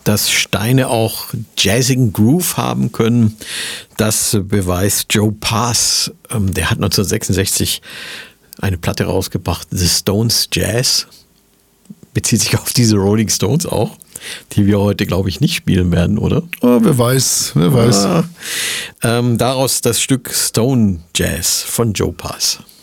dass Steine auch jazzigen Groove haben können, das beweist Joe Pass. Der hat 1966 eine Platte rausgebracht, The Stones Jazz. Bezieht sich auf diese Rolling Stones auch, die wir heute, glaube ich, nicht spielen werden, oder? Oh, wer weiß. Daraus das Stück Stone Jazz von Joe Pass.